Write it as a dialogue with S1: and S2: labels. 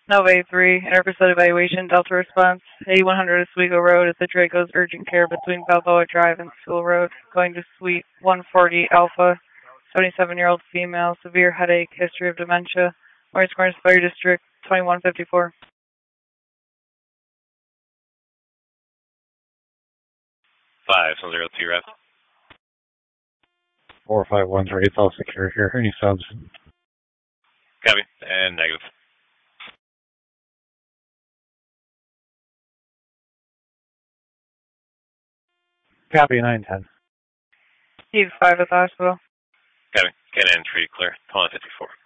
S1: Nova 3, interprecise evaluation, Delta response, 8100 Oswego Road at the Draco's urgent care between Balboa Drive and School Road, going to Suite 140 Alpha, 77-year-old female, severe headache, history of dementia, Orange Corners Fire District, 2154.
S2: 502 rep.
S3: 4513, it's all secure here. Any subs?
S2: Copy, and negative.
S3: Copy, 910.
S1: Steve 5 at the hospital.
S2: Copy, get in, treat clear, 2154.